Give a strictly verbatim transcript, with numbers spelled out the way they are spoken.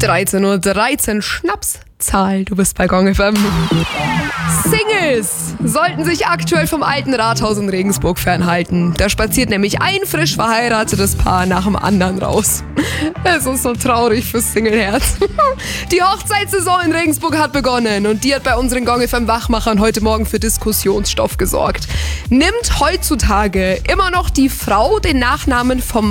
dreizehn Uhr dreizehn, Schnapszahl, du bist bei Gong F M. Singles sollten sich aktuell vom alten Rathaus in Regensburg fernhalten. Da spaziert nämlich ein frisch verheiratetes Paar nach dem anderen raus. Es ist so traurig fürs Singleherz. Die Hochzeitssaison in Regensburg hat begonnen und die hat bei unseren Gong F M Wachmachern heute Morgen für Diskussionsstoff gesorgt. Nimmt heutzutage immer noch die Frau den Nachnamen vom